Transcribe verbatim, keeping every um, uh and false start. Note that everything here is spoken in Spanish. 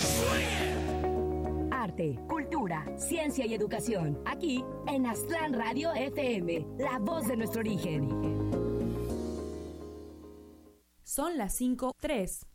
Arte, cultura, ciencia y educación. Aquí en Aztlán Radio F M, la voz de nuestro origen. Son las cinco tres.